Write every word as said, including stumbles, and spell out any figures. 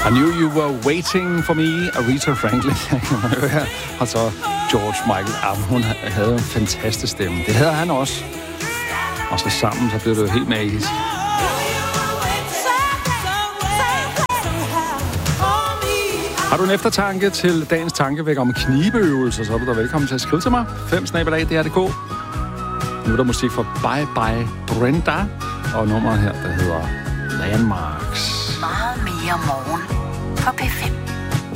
I knew you were waiting for me, Aretha Franklin. Og så George Michael. Ah, hun havde en fantastisk stemme. Det havde han også. Og så sammen, så blev det jo helt magisk. Har du en eftertanke til dagens tankevæk om knibeøvelser, så er du da velkommen til at skrive til mig. fem snabel-a punktum d r punktum d k. Nu er der musik fra Bye Bye Brenda, og nummeret her, der hedder Landmarks. Meget mere morgen på P fem.